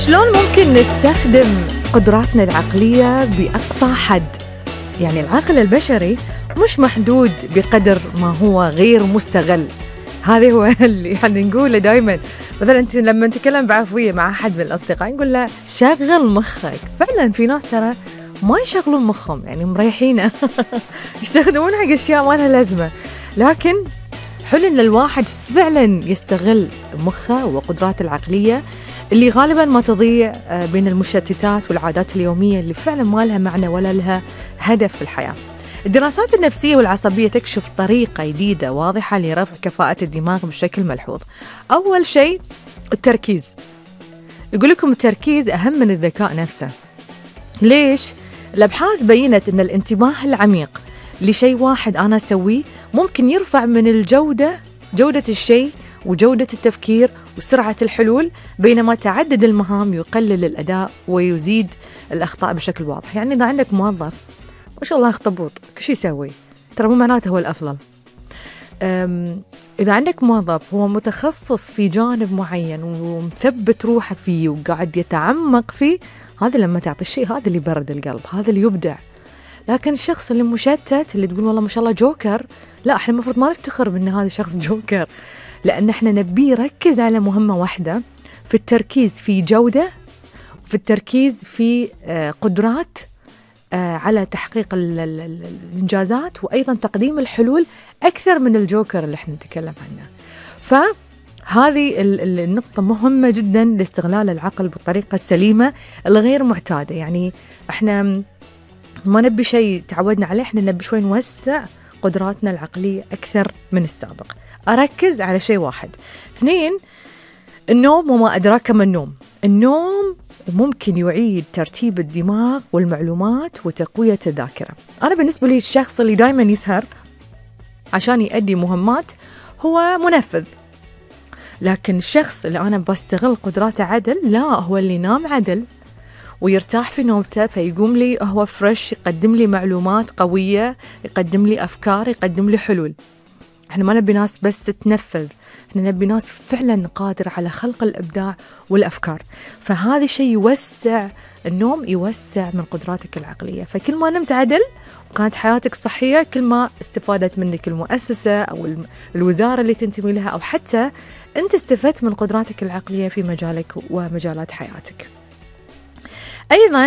شلون ممكن نستخدم قدراتنا العقلية بأقصى حد؟ يعني العقل البشري مش محدود بقدر ما هو غير مستغل. هذا هو اللي يعني نقوله دائما. مثلا انت لما نتكلم بعفوية مع أحد من الأصدقاء نقول له شغل مخك. فعلا في ناس ترى ما يشغلون مخهم، يعني مريحينه يستخدمون حق أشياء ما لها لازمة. لكن حلو إن الواحد فعلا يستغل مخه وقدراته العقلية اللي غالبا ما تضيع بين المشتتات والعادات اليومية اللي فعلا ما لها معنى ولا لها هدف في الحياة. الدراسات النفسية والعصبية تكشف طريقة جديدة واضحة لرفع كفاءة الدماغ بشكل ملحوظ. أول شيء التركيز. يقول لكم التركيز أهم من الذكاء نفسه. ليش؟ الأبحاث بينت أن الانتباه العميق لشيء واحد أنا أسويه ممكن يرفع من جودة الشيء وجودة التفكير وسرعة الحلول، بينما تعدد المهام يقلل الأداء ويزيد الأخطاء بشكل واضح. يعني إذا عندك موظف ما شاء الله اخطبوط كل شيء يسوي، ترى مو معناته هو الأفضل. إذا عندك موظف هو متخصص في جانب معين ومثبت روحه فيه وقاعد يتعمق فيه، هذا لما تعطي الشيء هذا اللي برد القلب، هذا اللي يبدع. لكن الشخص اللي مشتت اللي تقول والله ما شاء الله جوكر، لا احنا المفروض ما نفتخر بأن هذا الشخص جوكر، لأن احنا نبيه يركز على مهمة واحدة، في التركيز في جودة، في التركيز في قدرات على تحقيق الإنجازات، وأيضا تقديم الحلول أكثر من الجوكر اللي احنا نتكلم عنه. فهذه النقطة مهمة جدا لاستغلال العقل بالطريقة السليمة الغير معتادة. يعني احنا ما نبي شيء تعودنا عليه، احنا نبي شوي نوسع قدراتنا العقلية أكثر من السابق. أركز على شيء واحد. 2، النوم وما أدراك ما النوم. النوم ممكن يعيد ترتيب الدماغ والمعلومات وتقوية الذاكرة. أنا بالنسبة لي الشخص اللي دايما يسهر عشان يؤدي مهمات هو منفذ، لكن الشخص اللي أنا بستغل قدراته عدل لا، هو اللي ينام عدل ويرتاح في نومته، فيقوم لي هو فريش، يقدم لي معلومات قوية، يقدم لي أفكار، يقدم لي حلول. احنا ما نبي ناس بس تنفذ، احنا نبي ناس فعلا قادرة على خلق الإبداع والأفكار. فهذا الشيء يوسع النوم، يوسع من قدراتك العقلية. فكل ما نمت عدل وكانت حياتك صحية، كل ما استفادت منك المؤسسة أو الوزارة اللي تنتمي لها، أو حتى أنت استفدت من قدراتك العقلية في مجالك ومجالات حياتك. أيضاً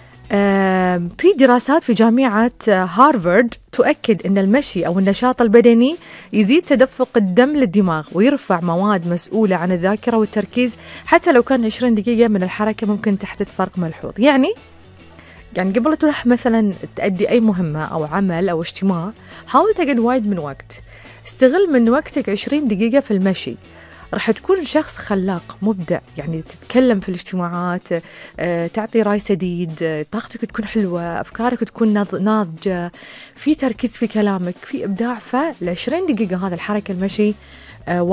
في دراسات في جامعة هارفارد تؤكد أن المشي أو النشاط البدني يزيد تدفق الدم للدماغ ويرفع مواد مسؤولة عن الذاكرة والتركيز. حتى لو كان 20 دقيقة من الحركة ممكن تحدث فرق ملحوظ. يعني قبل تروح مثلا تأدي أي مهمة أو عمل أو اجتماع، حاول تقعد وايد من وقت، استغل من وقتك 20 دقيقة في المشي. راح تكون شخص خلاق مبدع، يعني تتكلم في الاجتماعات، تعطي رأي سديد، طاقتك تكون حلوة، أفكارك تكون ناضجة، في تركيز في كلامك، في إبداع. فال20 دقيقة هذا الحركة المشي